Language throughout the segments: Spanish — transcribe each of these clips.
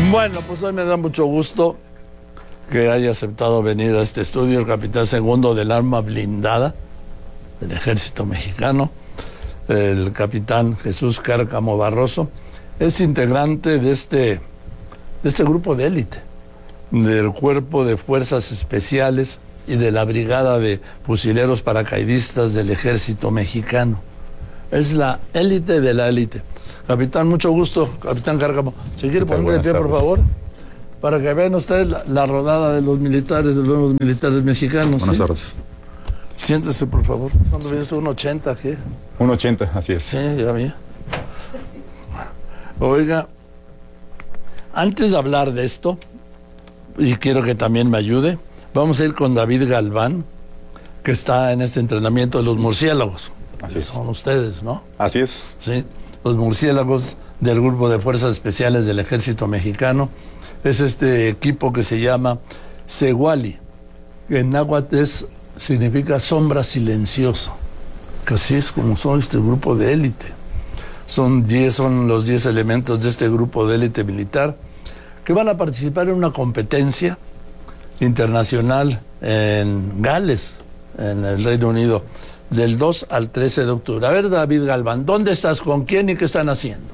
Bueno, pues hoy me da mucho gusto que haya aceptado venir a este estudio el capitán segundo del arma blindada del Ejército Mexicano, el capitán Jesús Cárcamo Barroso. Es integrante de este grupo de élite, del Cuerpo de Fuerzas Especiales y de la Brigada de Fusileros Paracaidistas del Ejército Mexicano. Es la élite de la élite. Capitán, mucho gusto, capitán Cárcamo. ¿Se quiere poner de pie, por favor? Para que vean ustedes la rodada de los militares, mexicanos. Buenas tardes. Siéntese, por favor. ¿Cuándo vienes? ¿1.80 qué? 1.80, así es. Sí, ya vi. Oiga, antes de hablar de esto, y quiero que también me ayude, vamos a ir con David Galván, que está en este entrenamiento de los murciélagos. Así es. Son ustedes, ¿no? Así es. Sí, los murciélagos del Grupo de Fuerzas Especiales del Ejército Mexicano. Es este equipo que se llama Seguali, que en náhuatl significa sombra silenciosa, que así es como son este grupo de élite. Son los 10 elementos de este grupo de élite militar que van a participar en una competencia internacional en Gales, en el Reino Unido, del 2 al 13 de octubre. A ver, David Galván, ¿dónde estás? ¿Con quién y qué están haciendo?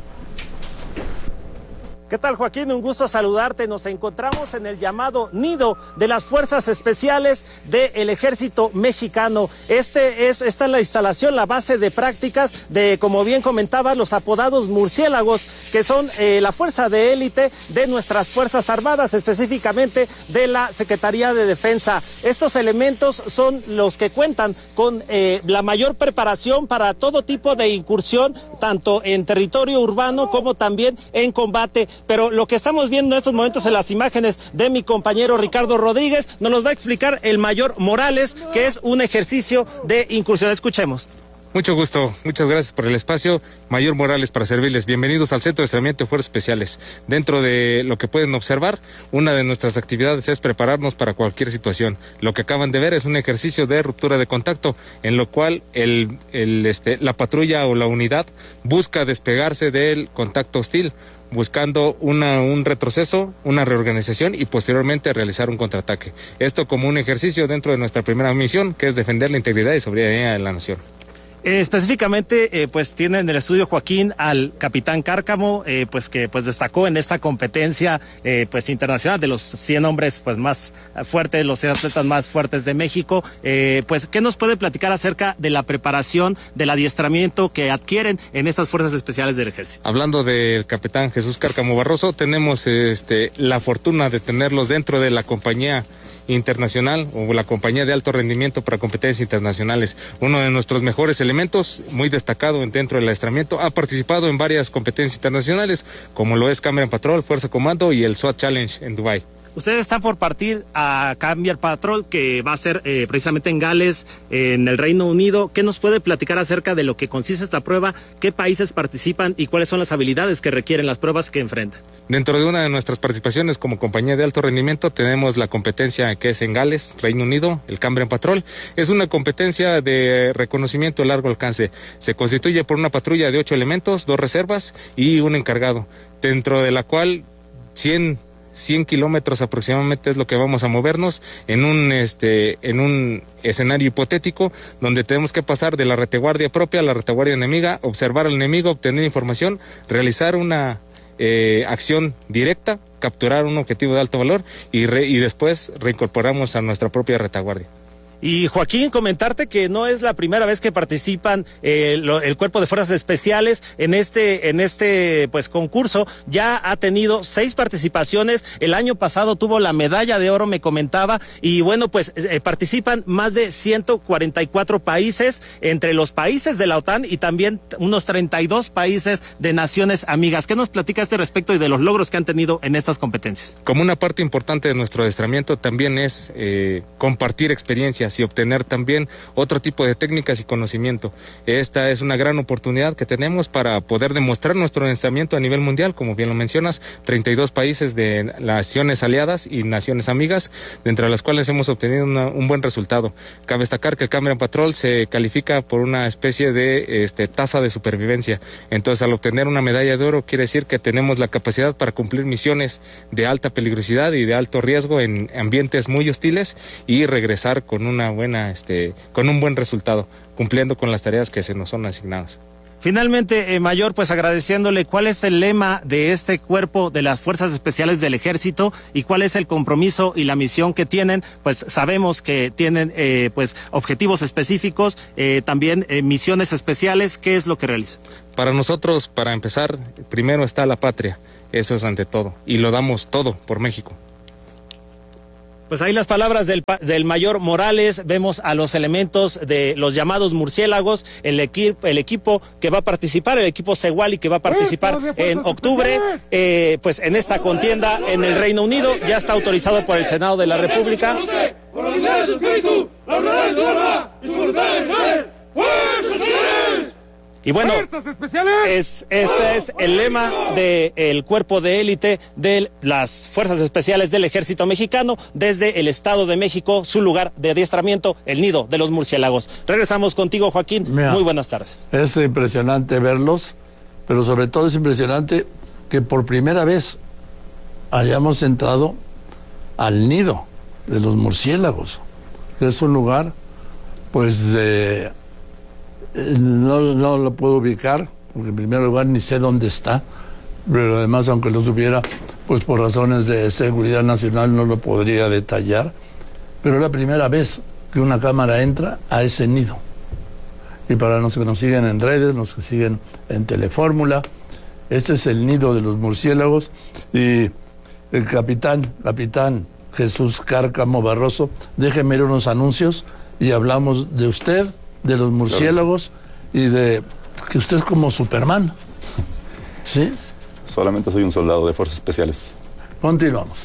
¿Qué tal, Joaquín? Un gusto saludarte. Nos encontramos en el llamado nido de las Fuerzas Especiales del Ejército Mexicano. Esta es la instalación, la base de prácticas de, como bien comentaba, los apodados murciélagos, que son la fuerza de élite de nuestras Fuerzas Armadas, específicamente de la Secretaría de Defensa. Estos elementos son los que cuentan con la mayor preparación para todo tipo de incursión, tanto en territorio urbano como también en combate. Pero lo que estamos viendo en estos momentos en las imágenes de mi compañero Ricardo Rodríguez nos los va a explicar el mayor Morales, que es un ejercicio de incursión. Escuchemos. Mucho gusto, muchas gracias por el espacio. Mayor Morales para servirles. Bienvenidos al Centro de Entrenamiento de Fuerzas Especiales. Dentro de lo que pueden observar, una de nuestras actividades es prepararnos para cualquier situación. Lo que acaban de ver es un ejercicio de ruptura de contacto, en lo cual la patrulla o la unidad busca despegarse del contacto hostil, buscando un retroceso, una reorganización y posteriormente realizar un contraataque. Esto como un ejercicio dentro de nuestra primera misión, que es defender la integridad y soberanía de la nación. Específicamente, pues tiene en el estudio, Joaquín, al capitán Cárcamo, que destacó en esta competencia internacional de los 100 hombres más fuertes, los 100 atletas más fuertes de México. ¿Qué nos puede platicar acerca de la preparación, del adiestramiento que adquieren en estas Fuerzas Especiales del Ejército? Hablando del capitán Jesús Cárcamo Barroso, tenemos la fortuna de tenerlos dentro de la compañía internacional o la compañía de alto rendimiento para competencias internacionales. Uno de nuestros mejores elementos, muy destacado dentro del adiestramiento, ha participado en varias competencias internacionales, como lo es Cambrian Patrol, Fuerza Comando y el SWAT Challenge en Dubái. Ustedes están por partir a Cambrian Patrol, que va a ser precisamente en Gales, en el Reino Unido. ¿Qué nos puede platicar acerca de lo que consiste esta prueba? ¿Qué países participan y cuáles son las habilidades que requieren las pruebas que enfrentan? Dentro de una de nuestras participaciones como compañía de alto rendimiento tenemos la competencia que es en Gales, Reino Unido, el Cambrian Patrol. Es una competencia de reconocimiento a largo alcance. Se constituye por una patrulla de 8 elementos, 2 reservas y un encargado, dentro de la cual 100 kilómetros aproximadamente es lo que vamos a movernos en un escenario hipotético donde tenemos que pasar de la retaguardia propia a la retaguardia enemiga, observar al enemigo, obtener información, realizar una acción directa, capturar un objetivo de alto valor y después reincorporamos a nuestra propia retaguardia. Y Joaquín, comentarte que no es la primera vez que participan el Cuerpo de Fuerzas Especiales en este concurso. Ya ha tenido 6 participaciones. El año pasado tuvo la medalla de oro, me comentaba, y participan más de 144 países, entre los países de la OTAN y también unos 32 países de naciones amigas. ¿Qué nos platica a este respecto y de los logros que han tenido en estas competencias? Como una parte importante de nuestro adiestramiento también es compartir experiencias. técnicas y obtener también otro tipo de técnicas y conocimiento. Esta es una gran oportunidad que tenemos para poder demostrar nuestro lanzamiento a nivel mundial, como bien lo mencionas, 32 países de naciones aliadas y naciones amigas, entre las cuales hemos obtenido un buen resultado. Cabe destacar que el Cambrian Patrol se califica por una especie de tasa de supervivencia. Entonces, al obtener una medalla de oro, quiere decir que tenemos la capacidad para cumplir misiones de alta peligrosidad y de alto riesgo en ambientes muy hostiles y regresar con una buena, con un buen resultado, cumpliendo con las tareas que se nos son asignadas. Finalmente, Mayor, pues agradeciéndole, ¿cuál es el lema de este cuerpo de las Fuerzas Especiales del Ejército y cuál es el compromiso y la misión que tienen? Pues sabemos que tienen pues objetivos específicos, también misiones especiales. ¿Qué es lo que realizan? Para nosotros, para empezar, primero está la patria, eso es ante todo, y lo damos todo por México. Pues ahí las palabras del Mayor Morales. Vemos a los elementos de los llamados murciélagos, el equipo que va a participar, el equipo Zewali que va a participar en octubre, pues en esta contienda en el Reino Unido. Ya está autorizado por el Senado de la República. Y bueno, este es el lema del cuerpo de élite de las Fuerzas Especiales del Ejército Mexicano desde el Estado de México, su lugar de adiestramiento, el nido de los murciélagos. Regresamos contigo, Joaquín. Mira, muy buenas tardes. Es impresionante verlos, pero sobre todo es impresionante que por primera vez hayamos entrado al nido de los murciélagos, que es un lugar, pues, no lo puedo ubicar, porque en primer lugar ni sé dónde está, pero además, aunque lo supiera, pues por razones de seguridad nacional no lo podría detallar, pero es la primera vez que una cámara entra a ese nido. Y para los que nos siguen en redes, los que siguen en Telefórmula, este es el nido de los murciélagos, y el capitán Jesús Cárcamo Barroso, déjeme ir unos anuncios y hablamos de usted, de los murciélagos y de que usted es como Superman. ¿Sí? Solamente soy un soldado de Fuerzas Especiales. Continuamos.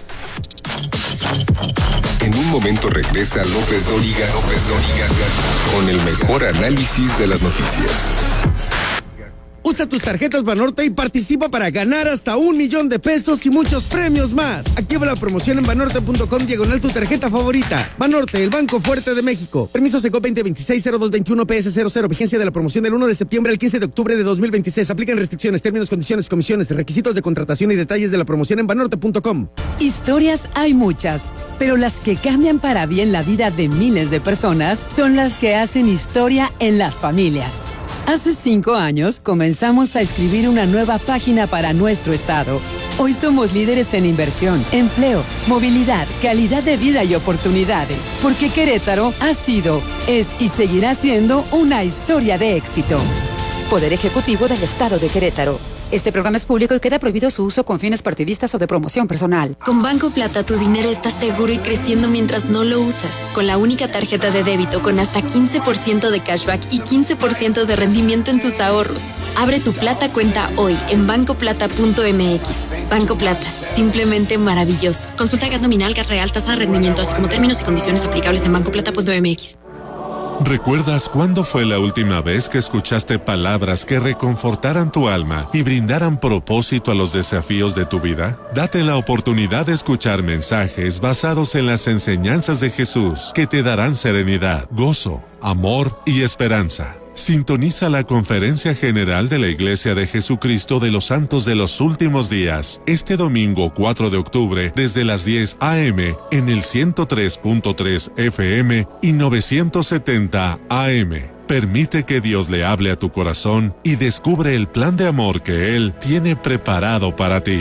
En un momento regresa López Dóriga con el mejor análisis de las noticias. Usa tus tarjetas Banorte y participa para ganar hasta 1 millón de pesos y muchos premios más. Activa la promoción en banorte.com/ tu tarjeta favorita. Banorte, el Banco Fuerte de México. Permiso Secop 2026-0221 PS00. Vigencia de la promoción del 1 de septiembre al 15 de octubre de 2026. Aplican restricciones, términos, condiciones, comisiones, requisitos de contratación y detalles de la promoción en banorte.com. Historias hay muchas, pero las que cambian para bien la vida de miles de personas son las que hacen historia en las familias. Hace 5 años comenzamos a escribir una nueva página para nuestro estado. Hoy somos líderes en inversión, empleo, movilidad, calidad de vida y oportunidades, porque Querétaro ha sido, es y seguirá siendo una historia de éxito. Poder Ejecutivo del Estado de Querétaro. Este programa es público y queda prohibido su uso con fines partidistas o de promoción personal. Con Banco Plata tu dinero está seguro y creciendo mientras no lo usas. Con la única tarjeta de débito con hasta 15% de cashback y 15% de rendimiento en tus ahorros. Abre tu Plata cuenta hoy en bancoplata.mx. Banco Plata, simplemente maravilloso. Consulta GAT nominal, GAT real, tasa de rendimiento, así como términos y condiciones aplicables en bancoplata.mx. ¿Recuerdas cuándo fue la última vez que escuchaste palabras que reconfortaran tu alma y brindaran propósito a los desafíos de tu vida? Date la oportunidad de escuchar mensajes basados en las enseñanzas de Jesús que te darán serenidad, gozo, amor y esperanza. Sintoniza la Conferencia General de la Iglesia de Jesucristo de los Santos de los Últimos Días, este domingo 4 de octubre, desde las 10 a.m. en el 103.3 FM y 970 AM. Permite que Dios le hable a tu corazón y descubre el plan de amor que Él tiene preparado para ti.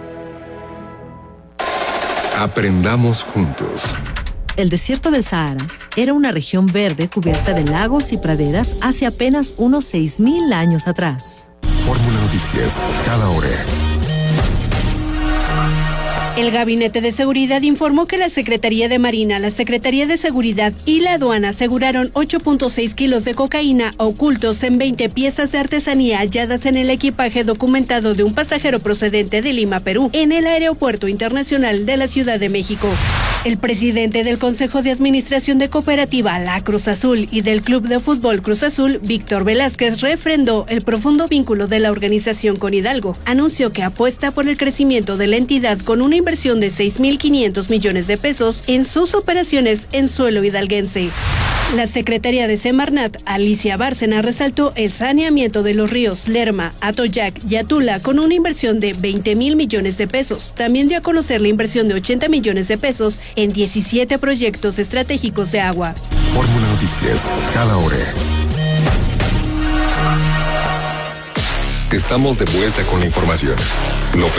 Aprendamos juntos. El desierto del Sahara era una región verde cubierta de lagos y praderas hace apenas unos 6,000 años atrás. Fórmula Noticias, cada hora. El Gabinete de Seguridad informó que la Secretaría de Marina, la Secretaría de Seguridad y la Aduana aseguraron 8.6 kilos de cocaína ocultos en 20 piezas de artesanía halladas en el equipaje documentado de un pasajero procedente de Lima, Perú, en el Aeropuerto Internacional de la Ciudad de México. El presidente del Consejo de Administración de Cooperativa La Cruz Azul y del Club de Fútbol Cruz Azul, Víctor Velázquez, refrendó el profundo vínculo de la organización con Hidalgo. Anunció que apuesta por el crecimiento de la entidad con una inversión de 6.500 millones de pesos en sus operaciones en suelo hidalguense. La secretaria de Semarnat, Alicia Bárcena, resaltó el saneamiento de los ríos Lerma, Atoyac y Atula con una inversión de 20.000 millones de pesos. También dio a conocer la inversión de 80 millones de pesos en 17 proyectos estratégicos de agua. Fórmula Noticias, cada hora. Estamos de vuelta con la información. López